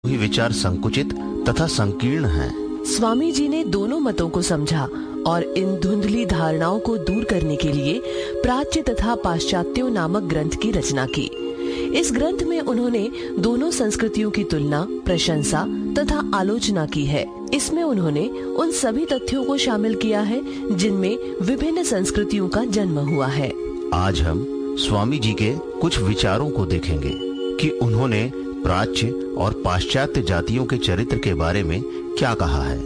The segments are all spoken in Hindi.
ही विचार संकुचित तथा संकीर्ण हैं। स्वामी जी ने दोनों मतों को समझा और इन धुंधली धारणाओं को दूर करने के लिए प्राच्य तथा पाश्चात्यों नामक ग्रंथ की रचना की। इस ग्रंथ में उन्होंने दोनों संस्कृतियों की तुलना, प्रशंसा तथा आलोचना की है। इसमें उन्होंने उन सभी तथ्यों को शामिल किया है जिनमें विभिन्न संस्कृतियों का जन्म हुआ है। आज हम स्वामी जी के कुछ विचारों को देखेंगे कि उन्होंने प्राच्य और पाश्चात्य जातियों के चरित्र के बारे में क्या कहा है।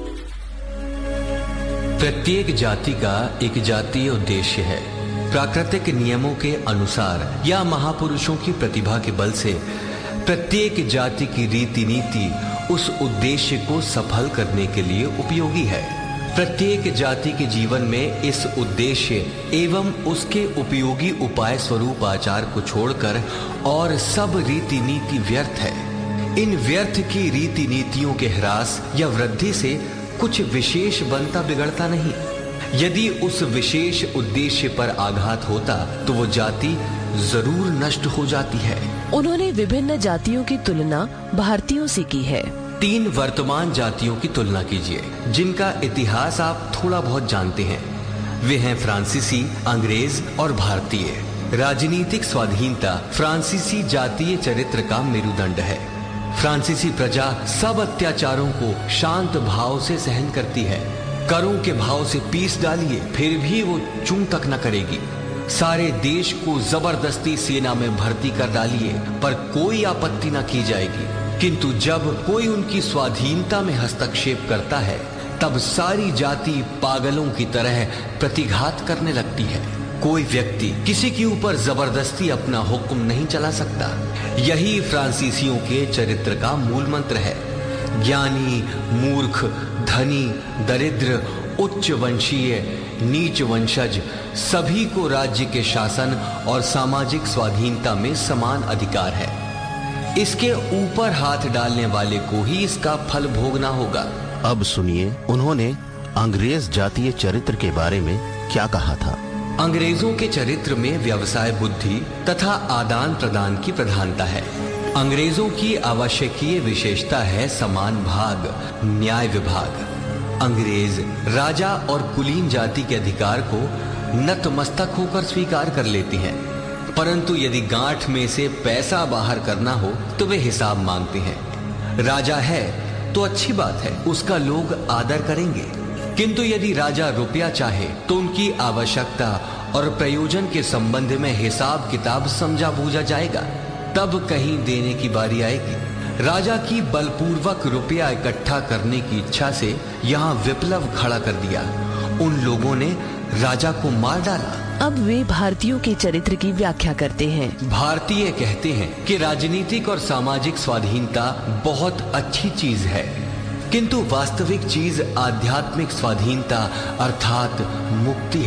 प्रत्येक जाति का एक जातीय उद्देश्य है। प्राकृतिक नियमों के अनुसार या महापुरुषों की प्रतिभा के बल से प्रत्येक जाति की रीति नीति उस उद्देश्य को सफल करने के लिए उपयोगी है। प्रत्येक जाति के जीवन में इस उद्देश्य एवं उसके उपयोगी उपाय स्वरूप आचार को छोड़कर और सब रीति नीति व्यर्थ है। इन व्यर्थ की रीति नीतियों के ह्रास या वृद्धि से कुछ विशेष बनता बिगड़ता नहीं। यदि उस विशेष उद्देश्य पर आघात होता तो वो जाति जरूर नष्ट हो जाती है। उन्होंने विभिन्न जातियों की तुलना भारतीयों से की है। 3 वर्तमान जातियों की तुलना कीजिए जिनका इतिहास आप थोड़ा बहुत जानते हैं। वे हैं फ्रांसीसी, अंग्रेज और भारतीय। राजनीतिक स्वाधीनता फ्रांसीसी जातीय चरित्र का मेरुदंड है। फ्रांसीसी प्रजा सब अत्याचारों को शांत भाव से सहन करती है। करों के भाव से पीस डालिए फिर भी वो चूं तक न करेगी। सारे देश को जबरदस्ती सेना में भर्ती कर डालिए पर कोई आपत्ति न की जाएगी। किंतु जब कोई उनकी स्वाधीनता में हस्तक्षेप करता है तब सारी जाति पागलों की तरह प्रतिघात करने लगती है। कोई व्यक्ति किसी के ऊपर जबरदस्ती अपना हुक्म नहीं चला सकता। यही फ्रांसीसियों के चरित्र का मूल मंत्र है। ज्ञानी, मूर्ख, धनी, दरिद्र, उच्च वंशीय, नीच वंशज सभी को राज्य के शासन और सामाजिक स्वाधीनता में समान अधिकार है। इसके ऊपर हाथ डालने वाले को ही इसका फल भोगना होगा। अब सुनिए उन्होंने अंग्रेज जातीय चरित्र के बारे में क्या कहा था। अंग्रेजों के चरित्र में व्यवसाय बुद्धि तथा आदान प्रदान की प्रधानता है। अंग्रेजों की आवश्यकीय विशेषता है समान भाग, न्याय विभाग। अंग्रेज राजा और कुलीन जाति के अधिकार को नतमस्तक होकर स्वीकार कर लेती हैं, परंतु यदि गांठ में से पैसा बाहर करना हो तो वे हिसाब मांगते हैं। राजा है तो अच्छी बात है, उसका लोग आदर करेंगे, किंतु यदि राजा रुपया चाहे तो उनकी आवश्यकता और प्रयोजन के संबंध में हिसाब किताब समझा बूझा जाएगा, तब कहीं देने की बारी आएगी। राजा की बलपूर्वक रुपया इकट्ठा करने की इच्छा से यहाँ विप्लव खड़ा कर दिया। उन लोगों ने राजा को मार डाला। अब वे भारतीयों के चरित्र की व्याख्या करते हैं। भारतीय कहते हैं कि राजनीतिक और सामाजिक स्वाधीनता बहुत अच्छी चीज है, किंतु वास्तविक चीज आध्यात्मिक स्वाधीनता अर्थात मुक्ति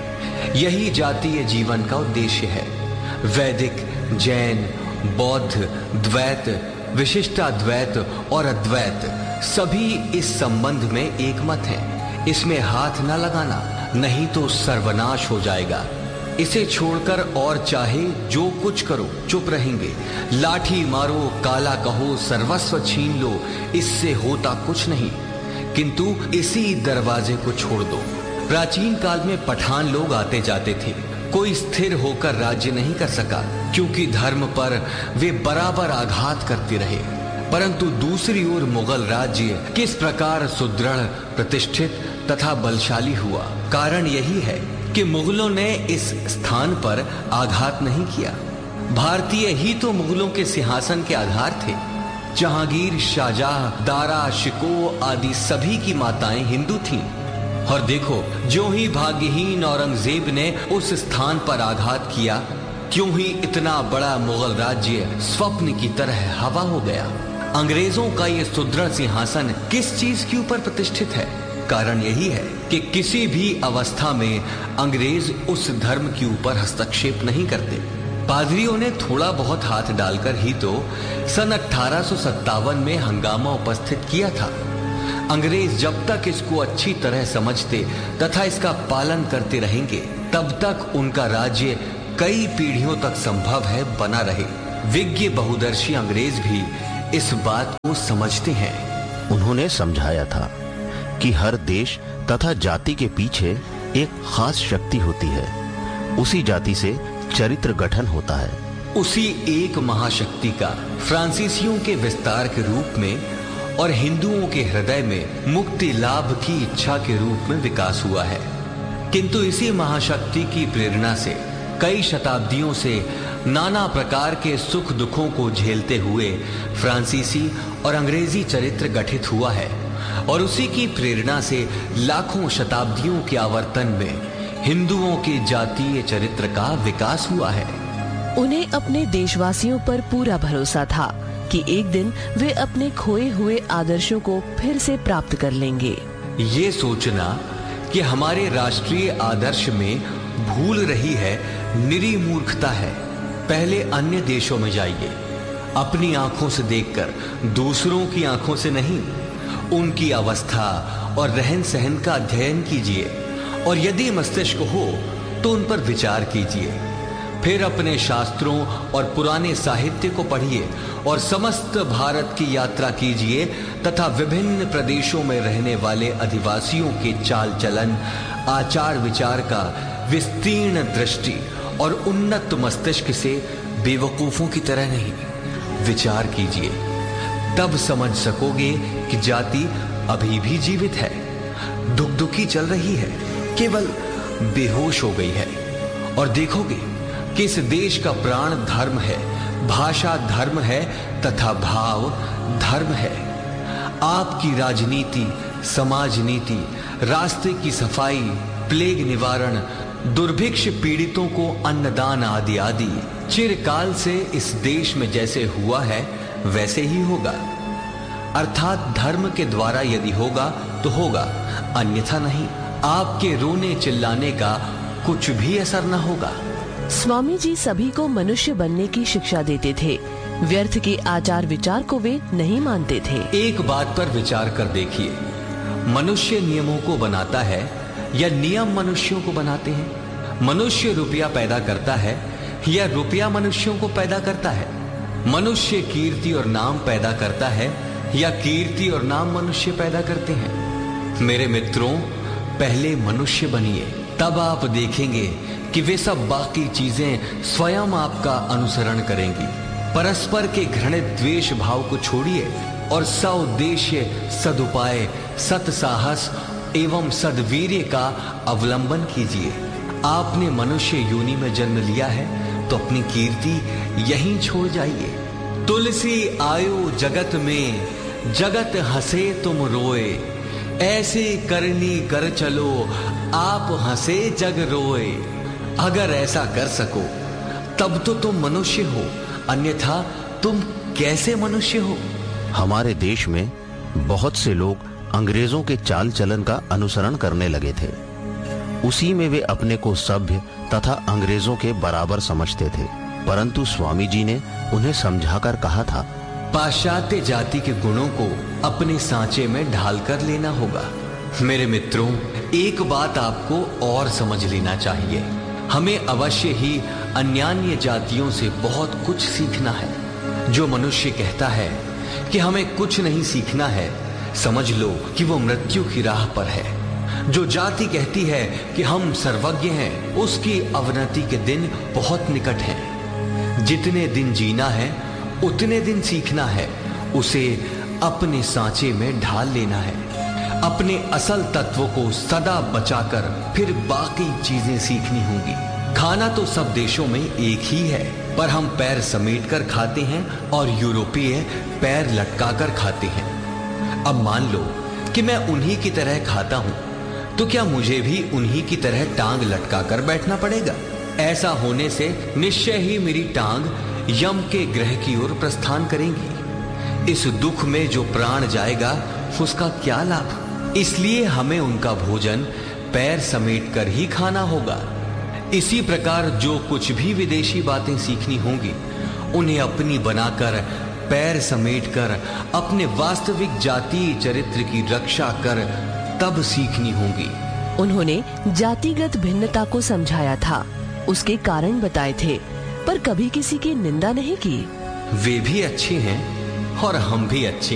है। यही जातीय जीवन का उद्देश्य है। वैदिक, जैन, बौद्ध, द्वैत, विशिष्टाद्वैत और अद्वैत सभी इस संबंध में एक मत हैं। इसमें हाथ न लगाना, नहीं तो सर्वनाश हो जाएगा। इसे छोड़कर और चाहे जो कुछ करो चुप रहेंगे। लाठी मारो, काला कहो, सर्वस्व छीन लो, इससे होता कुछ नहीं। किंतु इसी दरवाजे को छोड़ दो। प्राचीन काल में पठान लोग आते जाते थे। कोई स्थिर होकर राज्य नहीं कर सका क्योंकि धर्म पर वे बराबर आघात करते रहे। परंतु दूसरी ओर मुगल राज्य किस प्रकार सुदृढ़, प्रतिष्ठित तथा बलशाली हुआ, कारण यही है कि मुगलों ने इस स्थान पर आघात नहीं किया। भारतीय ही तो मुगलों के सिंहासन के आधार थे। जहांगीर, शाहजहां, दारा, शिको आदि सभी की माताएं हिंदू थीं। और देखो, जो ही भाग्यहीन औरंगजेब ने उस स्थान पर आघात किया, क्यों ही इतना बड़ा मुगल राज्य स्वप्न की तरह हवा हो गया। अंग्रेजों का ये सुदृढ़ सिंहासन किस चीज के ऊपर प्रतिष्ठित है? कारण यही है कि किसी भी अवस्था में अंग्रेज उस धर्म के ऊपर हस्तक्षेप नहीं करते। पादरियों ने थोड़ा बहुत हाथ डालकर ही तो सन 1857 में हंगामा उपस्थित किया था। अंग्रेज जब तक इसको अच्छी तरह समझते तथा इसका पालन करते रहेंगे, तब तक उनका राज्य कई पीढ़ियों तक संभव है बना रहे। विज्ञ बहुदर्शी अंग्रेज भी इस बात को समझते हैं। उन्होंने समझाया था कि हर देश तथा जाति के पीछे एक खास शक्ति होती है। उसी जाति से चरित्र गठन होता है। उसी एक महाशक्ति का फ्रांसीसियों के विस्तार के रूप में और हिंदुओं के हृदय में मुक्ति लाभ की इच्छा के रूप में विकास हुआ है। किंतु इसी महाशक्ति की प्रेरणा से कई शताब्दियों से नाना प्रकार के सुख दुखों को झेलते हुए फ्रांसीसी और अंग्रेजी चरित्र गठित हुआ है और उसी की प्रेरणा से लाखों शताब्दियों के आवर्तन में हिंदुओं के जातीय चरित्र का विकास हुआ है। उन्हें अपने देशवासियों पर पूरा भरोसा था कि एक दिन वे अपने खोए हुए आदर्शों को फिर से प्राप्त कर लेंगे। ये सोचना कि हमारे राष्ट्रीय आदर्श में भूल रही है निरी मूर्खता है। पहले अन्य देशों में जाइए, अपनी आंखों से देखकर, दूसरों की आंखों से नहीं। उनकी अवस्था और रहन सहन का अध्ययन कीजिए और यदि मस्तिष्क हो तो उन पर विचार कीजिए। फिर अपने शास्त्रों और पुराने साहित्य को पढ़िए और समस्त भारत की यात्रा कीजिए तथा विभिन्न प्रदेशों में रहने वाले अधिवासियों के चाल चलन, आचार विचार का विस्तीर्ण दृष्टि और उन्नत मस्तिष्क से बेवकूफों की तरह नहीं विचार कीजिए। तब समझ सकोगे कि जाति अभी भी जीवित है, दुखी चल रही है, केवल बेहोश हो गई है। और देखोगे कि इस देश का प्राण धर्म है, भाषा धर्म है तथा भाव धर्म है। आपकी राजनीति, समाज नीति, रास्ते की सफाई, प्लेग निवारण, दुर्भिक्ष पीड़ितों को अन्नदान आदि आदि चिरकाल से इस देश में जैसे हुआ है वैसे ही होगा। अर्थात धर्म के द्वारा यदि होगा तो होगा, अन्यथा नहीं। आपके रोने चिल्लाने का कुछ भी असर न होगा। स्वामी जी सभी को मनुष्य बनने की शिक्षा देते थे। व्यर्थ के आचार विचार को वे नहीं मानते थे। एक बात पर विचार कर देखिए, मनुष्य नियमों को बनाता है या नियम मनुष्यों को बनाते हैं? मनुष्य रुपया पैदा करता है या रुपया मनुष्यों को पैदा करता है? मनुष्य कीर्ति और नाम पैदा करता है या कीर्ति और नाम मनुष्य पैदा करते हैं? मेरे मित्रों, पहले मनुष्य बनिए, तब आप देखेंगे कि वे सब बाकी चीजें स्वयं आपका अनुसरण करेंगी। परस्पर के घृणित द्वेष भाव को छोड़िए और सउद्देश्य, सदुपाय, सत्साहस एवं सद्वीर्य का अवलंबन कीजिए। आपने मनुष्य योनि में जन्म लिया है तो अपनी कीर्ति यहीं छोड़ जाइए। तुलसी आयो जगत में, जगत हंसे तुम रोए, ऐसे करनी कर चलो, आप हंसे जग रोए। अगर ऐसा कर सको तब तो तुम मनुष्य हो, अन्यथा तुम कैसे मनुष्य हो? हमारे देश में बहुत से लोग अंग्रेजों के चाल चलन का अनुसरण करने लगे थे। उसी में वे अपने को सभ्य तथा अंग्रेजों के बराबर समझते थे। परंतु स्वामी जी ने उन्हें समझाकर कहा था, पाश्चात्य जाति के गुणों को अपने सांचे में ढाल कर लेना होगा। मेरे मित्रों, एक बात आपको और समझ लेना चाहिए। हमें अवश्य ही अन्यान्य जातियों से बहुत कुछ सीखना है। जो मनुष्य कहता है कि हमें कुछ नहीं सीखना है, समझ लो कि वो मृत्यु की राह पर है। जो जाति कहती है कि हम सर्वज्ञ हैं, उसकी अवनति के दिन बहुत निकट हैं। जितने दिन जीना है उतने दिन सीखना है, उसे अपने सांचे में ढाल लेना है। अपने असल तत्व को सदा बचाकर फिर बाकी चीजें सीखनी होंगी। खाना तो सब देशों में एक ही है, पर हम पैर समेटकर खाते हैं और यूरोपीय पैर लटकाकर खाते हैं। अब मान लो कि मैं उन्हीं की तरह खाता हूं, तो क्या मुझे भी उन्हीं की तरह टांग लटकाकर बैठना पड़ेगा? ऐसा होने से निश्चय ही मेरी टांग यम के ग्रह की ओर प्रस्थान करेंगी। इस दुख में जो प्राण जाएगा उसका क्या लाभ? इसलिए हमें उनका भोजन पैर समेट कर ही खाना होगा। इसी प्रकार जो कुछ भी विदेशी बातें सीखनी होंगी, उन्हें अपनी बनाकर पैर समेटकर अपने वास्तविक जातीय चरित्र की रक्षा कर तब सीखनी होंगी। उन्होंने जातिगत भिन्नता को समझाया था, उसके कारण बताए थे, पर कभी किसी की निंदा नहीं की। वे भी अच्छे हैं, और हम भी अच्छे